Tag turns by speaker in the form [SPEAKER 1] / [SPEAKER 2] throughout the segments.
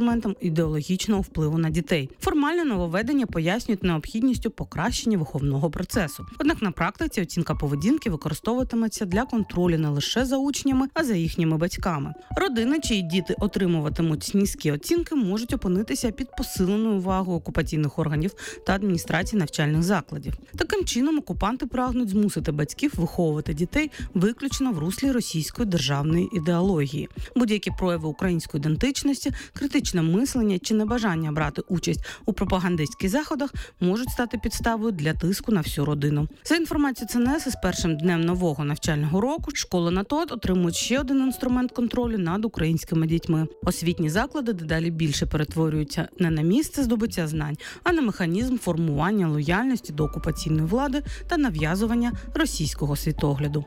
[SPEAKER 1] інструментом ідеологічного впливу на дітей. Формально нововведення пояснюють необхідністю покращення виховного процесу. Однак на практиці оцінка поведінки використовуватиметься для контролю не лише за учнями, а за їхніми батьками. Родини, чиї діти отримуватимуть низькі оцінки, можуть опинитися під посиленою увагою окупаційних органів та адміністрації навчальних закладів. Таким чином, окупанти прагнуть змусити батьків виховувати дітей виключно в руслі російської державної ідеології. Будь-які прояви української ідентичності, критичне мислення чи небажання брати участь у пропагандистських заходах можуть стати підставою для тиску на всю родину. За інформацією ЦНС, із першим днем нового навчального року школи НАТО отримують ще один інструмент контролю над українськими дітьми. Освітні заклади дедалі більше перетворюються не на місце здобуття знань, а на механізм формування лояльності до окупаційної влади та нав'язування російського світогляду.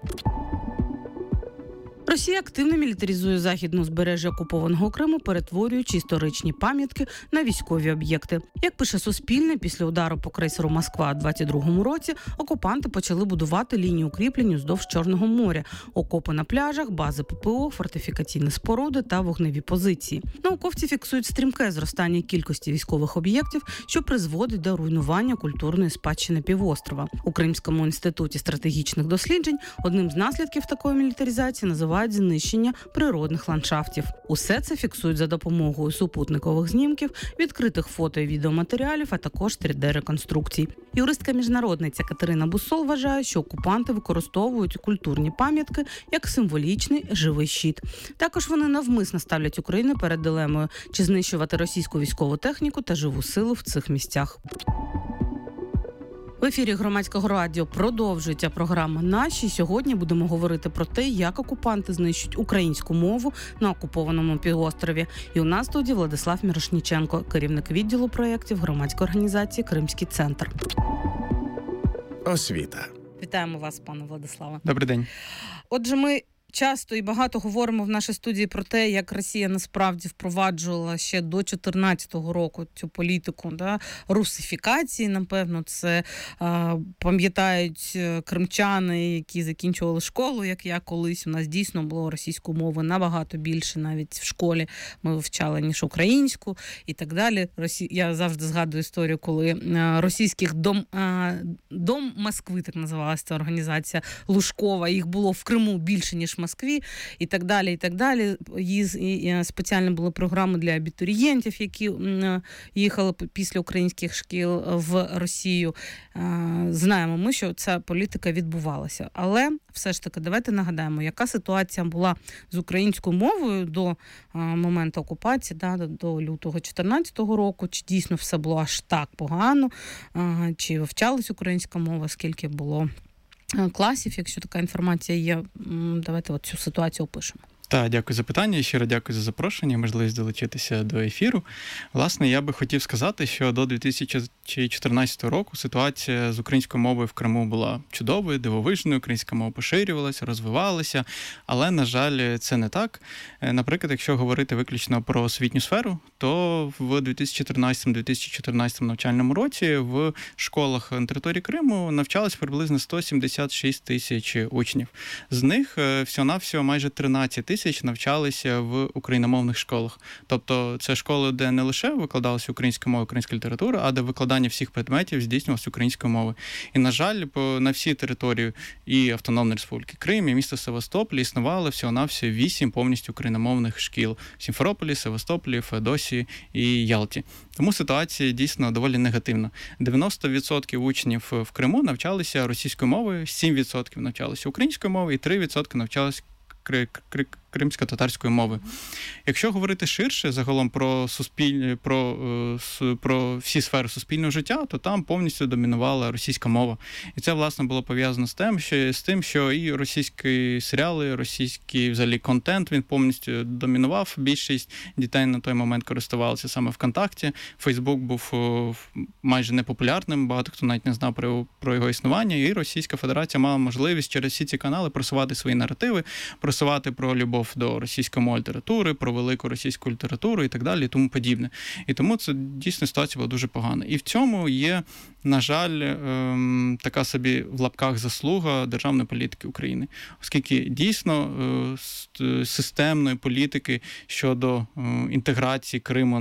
[SPEAKER 1] Росія активно мілітаризує західне узбережжя окупованого Криму, перетворюючи історичні пам'ятки на військові об'єкти. Як пише Суспільне, після удару по крейсеру «Москва» у 22-му році окупанти почали будувати лінію укріплень уздовж Чорного моря, окопи на пляжах, бази ППО, фортифікаційні споруди та вогневі позиції. Науковці фіксують стрімке зростання кількості військових об'єктів, що призводить до руйнування культурної спадщини півострова. У Кримському інституті стратегічних досліджень одним з наслідків такої мілітаризації називають знищення природних ландшафтів. Усе це фіксують за допомогою супутникових знімків, відкритих фото і відеоматеріалів, а також 3D-реконструкцій. Юристка-міжнародниця Катерина Бусол вважає, що окупанти використовують культурні пам'ятки як символічний живий щит. Також вони навмисно ставлять Україну перед дилемою, чи знищувати російську військову техніку та живу силу в цих місцях. В ефірі Громадського радіо продовжується програма «Наші». Сьогодні будемо говорити про те, як окупанти знищують українську мову на окупованому півострові. І у нас в студії Владислав Мірошніченко, керівник відділу проєктів громадської організації «Кримський центр».
[SPEAKER 2] Освіта.
[SPEAKER 1] Вітаємо вас, пане Владиславе.
[SPEAKER 3] Добрий день.
[SPEAKER 1] Отже, ми часто і багато говоримо в нашій студії про те, як Росія насправді впроваджувала ще до 2014 року цю політику русифікації. Напевно, це пам'ятають кримчани, які закінчували школу, як я колись. У нас дійсно було російської мови набагато більше, навіть в школі ми вивчали, ніж українську і так далі. Я завжди згадую історію, коли російських Дом Москви, так називалася ця організація, Лужкова, їх було в Криму більше, ніж в Москві, і так далі, і так далі. І спеціально були програми для абітурієнтів, які їхали після українських шкіл в Росію. Знаємо ми, що ця політика відбувалася. Але все ж таки, давайте нагадаємо, яка ситуація була з українською мовою до моменту окупації, до лютого 2014 року, чи дійсно все було аж так погано, чи вивчалась українська мова, скільки було класів, якщо така інформація є. Давайте цю ситуацію опишемо.
[SPEAKER 3] Так, дякую за питання, щиро дякую за запрошення, можливість долучитися до ефіру. Власне, я би хотів сказати, що до 2014 року ситуація з українською мовою в Криму була чудовою, дивовижною, українська мова поширювалася, розвивалася, але, на жаль, це не так. Наприклад, якщо говорити виключно про освітню сферу, то в 2013-2014 навчальному році в школах на території Криму навчалось приблизно 176 тисяч учнів. З них всього-навсього майже 13 тисяч навчалися в україномовних школах. Тобто це школи, де не лише викладалася українська мова, українська література, а де викладання всіх предметів здійснювалося українською мовою. І, на жаль, на всій території і Автономної Республіки Крим, і міста Севастополь існували всього-навсього 8 повністю україномовних шкіл – в Сімферополі, Севастополі, Феодосії і Ялті. Тому ситуація дійсно доволі негативна. 90% учнів в Криму навчалися російською мовою, 7% навчалися українською мовою і 3% навчалися кримсько-татарської мови. Якщо говорити ширше загалом про всі сфери суспільного життя, то там повністю домінувала російська мова. І це, власне, було пов'язано з тим, що і російські серіали, російський взагалі контент, він повністю домінував. Більшість дітей на той момент користувалися саме ВКонтакті. Фейсбук був майже непопулярним, багато хто навіть не знав про його існування, і Російська Федерація мала можливість через всі ці канали просувати свої наративи, просувати про любов до російської мови літератури, про велику російську літературу і так далі, і тому подібне. І тому це дійсно ситуація була дуже погана. І в цьому є, на жаль, така собі в лапках заслуга державної політики України. Оскільки дійсно системної політики щодо інтеграції Криму